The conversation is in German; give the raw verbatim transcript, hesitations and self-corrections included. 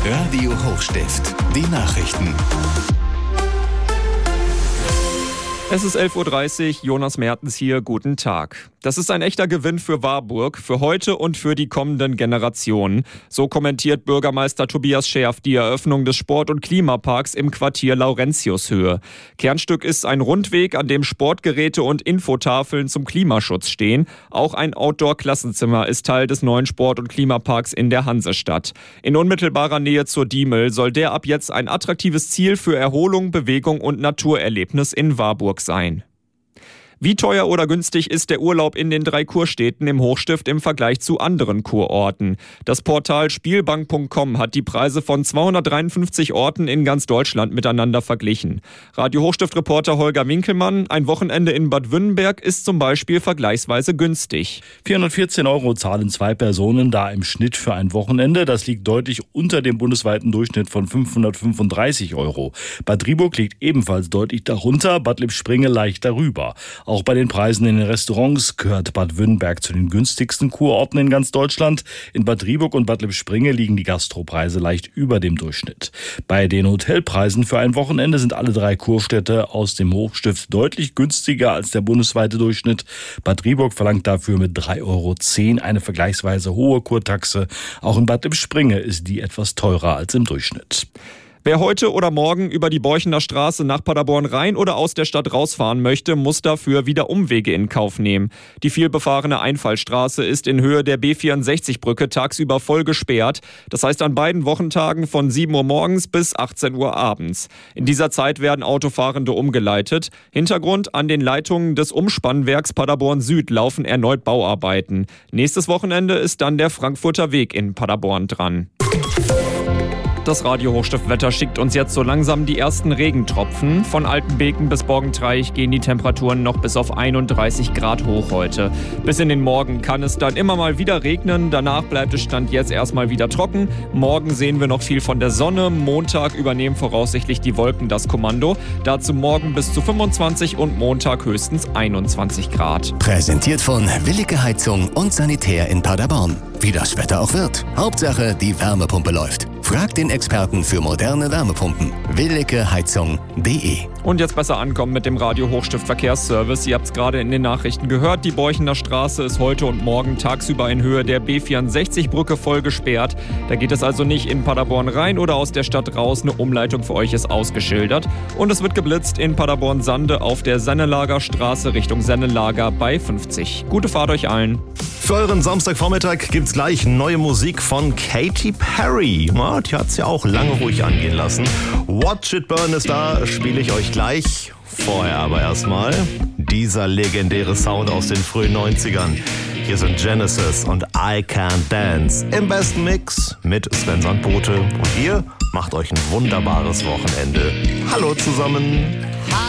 Radio Hochstift, die Nachrichten. Es ist elf Uhr dreißig, Jonas Mertens hier, guten Tag. Das ist ein echter Gewinn für Warburg, für heute und für die kommenden Generationen. So kommentiert Bürgermeister Tobias Scherf die Eröffnung des Sport- und Klimaparks im Quartier Laurentiushöhe. Kernstück ist ein Rundweg, an dem Sportgeräte und Infotafeln zum Klimaschutz stehen. Auch ein Outdoor-Klassenzimmer ist Teil des neuen Sport- und Klimaparks in der Hansestadt. In unmittelbarer Nähe zur Diemel soll der ab jetzt ein attraktives Ziel für Erholung, Bewegung und Naturerlebnis in Warburg sein. Wie teuer oder günstig ist der Urlaub in den drei Kurstädten im Hochstift im Vergleich zu anderen Kurorten? Das Portal Spielbank Punkt com hat die Preise von zweihundertdreiundfünfzig Orten in ganz Deutschland miteinander verglichen. Radio Hochstift-Reporter Holger Winkelmann: Ein Wochenende in Bad Wünnenberg ist zum Beispiel vergleichsweise günstig. vierhundertvierzehn Euro zahlen zwei Personen da im Schnitt für ein Wochenende. Das liegt deutlich unter dem bundesweiten Durchschnitt von fünfhundertfünfunddreißig Euro. Bad Driburg liegt ebenfalls deutlich darunter, Bad Lippspringe leicht darüber. Auch bei den Preisen in den Restaurants gehört Bad Wünnenberg zu den günstigsten Kurorten in ganz Deutschland. In Bad Driburg und Bad Lippspringe liegen die Gastropreise leicht über dem Durchschnitt. Bei den Hotelpreisen für ein Wochenende sind alle drei Kurstädte aus dem Hochstift deutlich günstiger als der bundesweite Durchschnitt. Bad Driburg verlangt dafür mit drei Euro zehn eine vergleichsweise hohe Kurtaxe. Auch in Bad Lippspringe ist die etwas teurer als im Durchschnitt. Wer heute oder morgen über die Borchener Straße nach Paderborn rein oder aus der Stadt rausfahren möchte, muss dafür wieder Umwege in Kauf nehmen. Die vielbefahrene Einfallstraße ist in Höhe der B vierundsechzig Brücke tagsüber voll gesperrt. Das heißt an beiden Wochentagen von sieben Uhr morgens bis achtzehn Uhr abends. In dieser Zeit werden Autofahrende umgeleitet. Hintergrund: an den Leitungen des Umspannwerks Paderborn Süd laufen erneut Bauarbeiten. Nächstes Wochenende ist dann der Frankfurter Weg in Paderborn dran. Das Radio Hochstift-Wetter schickt uns jetzt so langsam die ersten Regentropfen. Von Altenbeken bis Borgentreich gehen die Temperaturen noch bis auf einunddreißig Grad hoch heute. Bis in den Morgen kann es dann immer mal wieder regnen. Danach bleibt es Stand jetzt erstmal wieder trocken. Morgen sehen wir noch viel von der Sonne. Montag übernehmen voraussichtlich die Wolken das Kommando. Dazu morgen bis zu fünfundzwanzig und Montag höchstens einundzwanzig Grad. Präsentiert von Willige Heizung und Sanitär in Paderborn. Wie das Wetter auch wird. Hauptsache, die Wärmepumpe läuft. Fragt den Experten für moderne Wärmepumpen. willige heizung punkt de. Und jetzt besser ankommen mit dem Radio Hochstift Verkehrsservice. Ihr habt es gerade in den Nachrichten gehört. Die Borchener Straße ist heute und morgen tagsüber in Höhe der B vierundsechzig Brücke voll gesperrt. Da geht es also nicht in Paderborn rein oder aus der Stadt raus. Eine Umleitung für euch ist ausgeschildert. Und es wird geblitzt in Paderborn-Sande auf der Sennelager Straße Richtung Sennelager bei fünfzig. Gute Fahrt euch allen. Für euren Samstagvormittag gibt's gleich neue Musik von Katy Perry. Ja, die hat's ja auch lange ruhig angehen lassen. Watch It Burn ist da, spiele ich euch gleich. Vorher aber erstmal dieser legendäre Sound aus den frühen neunzigern. Hier sind Genesis und I Can't Dance im besten Mix mit Sven Sandbote. Und ihr macht euch ein wunderbares Wochenende. Hallo zusammen.